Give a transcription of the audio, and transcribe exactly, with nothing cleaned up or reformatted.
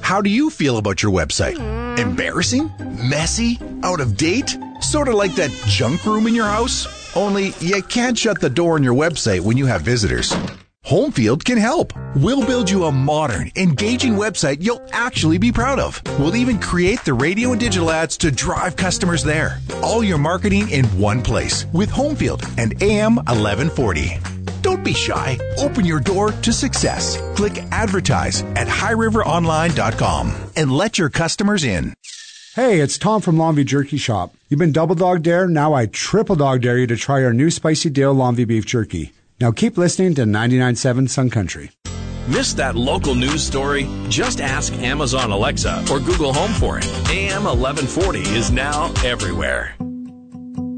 How do you feel about your website? Embarrassing? Messy? Out of date? Sort of like that junk room in your house? Only you can't shut the door on your website when you have visitors. Homefield can help. We'll build you a modern, engaging website you'll actually be proud of. We'll even create the radio and digital ads to drive customers there. All your marketing in one place with Homefield and A M eleven forty. Don't be shy. Open your door to success. Click advertise at high river online dot com and let your customers in. Hey, it's Tom from Longview Jerky Shop. You've been double dog dare, now I triple dog dare you to try our new Spicy Dale Longview Beef Jerky. Now keep listening to ninety-nine point seven Sun Country. Miss that local news story? Just ask Amazon Alexa or Google Home for it. A M eleven forty is now everywhere.